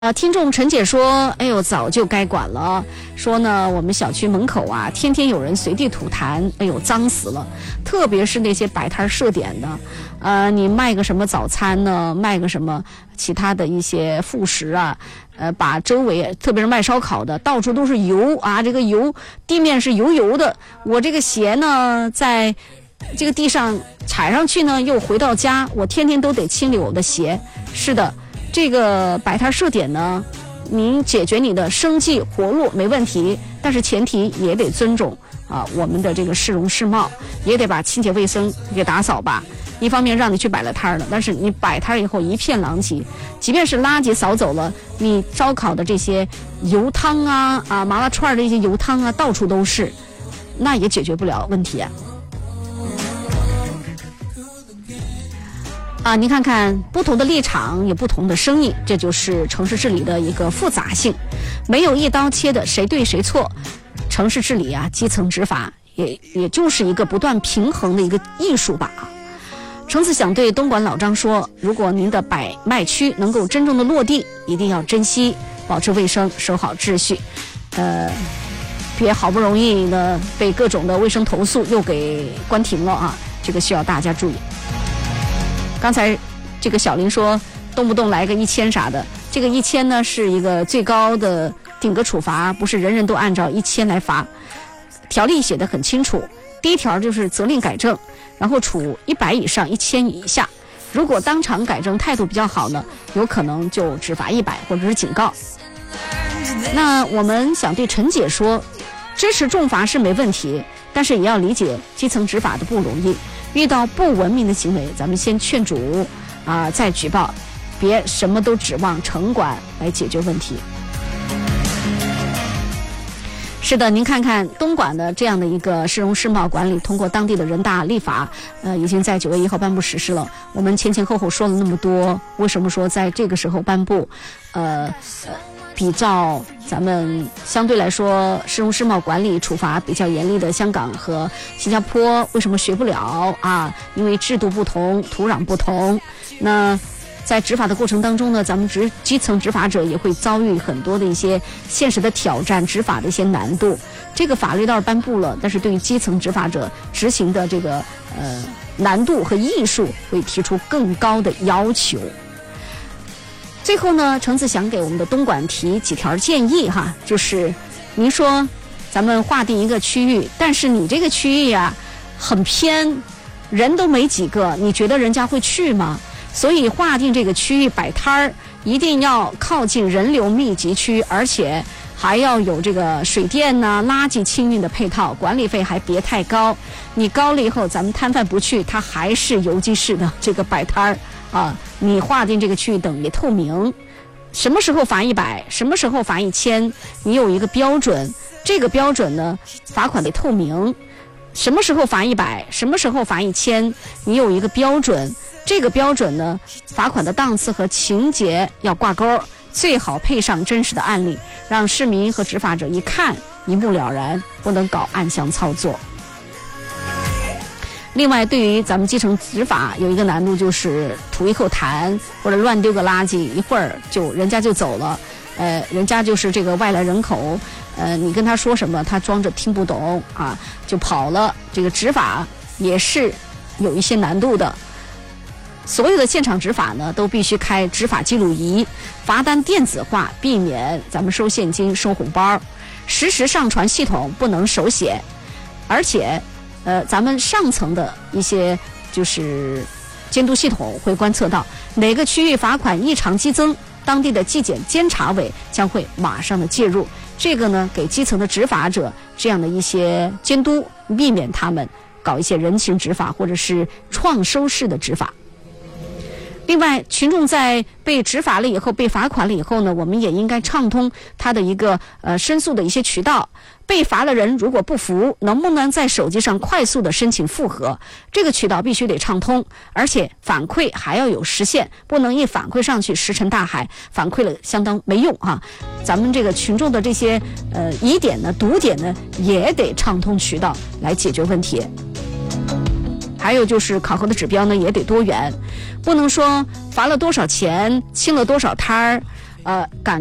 听众陈姐说，哎呦，早就该管了。说呢，我们小区门口啊，天天有人随地吐痰，哎呦，脏死了。特别是那些摆摊设点的，你卖个什么早餐呢？卖个什么其他的一些副食啊？把周围，特别是卖烧烤的，到处都是油啊，这个油地面是油油的。我这个鞋呢，在这个地上踩上去呢，又回到家，我天天都得清理我的鞋。是的。这个摆摊设点呢，您解决你的生计活路没问题，但是前提也得尊重我们的这个市容市貌，也得把清洁卫生给打扫吧。一方面让你去摆了摊了，但是你摆摊以后一片狼藉，即便是垃圾扫走了，你烧烤的这些油汤麻辣串的一些油汤到处都是，那也解决不了问题您看看不同的立场有不同的声音，这就是城市治理的一个复杂性，没有一刀切的谁对谁错。城市治理基层执法也就是一个不断平衡的一个艺术吧。橙子想对东莞老张说，如果您的摆卖区能够真正的落地，一定要珍惜，保持卫生，守好秩序，别好不容易呢被各种的卫生投诉又给关停了这个需要大家注意。刚才这个小林说动不动来个1000啥的，这个1000呢是一个最高的顶格处罚，不是人人都按照1000来罚。条例写得很清楚，第一条就是责令改正，然后处100以上1000以下。如果当场改正态度比较好呢，有可能就只罚100或者是警告。那我们想对陈姐说，支持重罚是没问题，但是也要理解基层执法的不容易。遇到不文明的行为，咱们先劝阻再举报，别什么都指望城管来解决问题。是的，您看看东莞的这样的一个市容市貌管理，通过当地的人大立法，已经在9月1号颁布实施了。我们前后说了那么多，为什么说在这个时候颁布？比照咱们相对来说市容市貌管理处罚比较严厉的香港和新加坡，为什么学不了因为制度不同，土壤不同。那在执法的过程当中呢，咱们基层执法者也会遭遇很多的一些现实的挑战，执法的一些难度。这个法律倒是颁布了，但是对于基层执法者执行的这个难度和艺术会提出更高的要求。最后呢，橙子想给我们的东莞提几条建议就是您说咱们划定一个区域，但是你这个区域很偏，人都没几个，你觉得人家会去吗？所以划定这个区域摆摊儿一定要靠近人流密集区，而且还要有这个水电垃圾清运的配套，管理费还别太高。你高了以后，咱们摊贩不去，它还是游击式的这个摆摊儿你划定这个区域等于透明，什么时候罚100，什么时候罚1000，你有一个标准，这个标准呢罚款得透明。什么时候罚100，什么时候罚1000，你有一个标准，这个标准呢罚款的档次和情节要挂钩，最好配上真实的案例，让市民和执法者一看一目了然，不能搞暗箱操作。另外，对于咱们基层执法有一个难度，就是吐一口痰或者乱丢个垃圾，一会儿人家就走了，人家就是这个外来人口，你跟他说什么，他装着听不懂就跑了。这个执法也是有一些难度的。所有的现场执法呢，都必须开执法记录仪，罚单电子化，避免咱们收现金、收红包，实时上传系统，不能手写，而且。咱们上层的一些就是监督系统会观测到哪个区域罚款异常激增，当地的纪检监察委将会马上的介入。这个呢，给基层的执法者这样的一些监督，避免他们搞一些人情执法或者是创收式的执法。另外，群众在被执法了以后，被罚款了以后呢，我们也应该畅通他的一个申诉的一些渠道。被罚的人如果不服，能不能在手机上快速的申请复核？这个渠道必须得畅通，而且反馈还要有时限，不能一反馈上去石沉大海，反馈了相当没用咱们这个群众的这些疑点呢、堵点呢，也得畅通渠道来解决问题。还有就是考核的指标呢也得多元，不能说罚了多少钱，清了多少摊儿， 感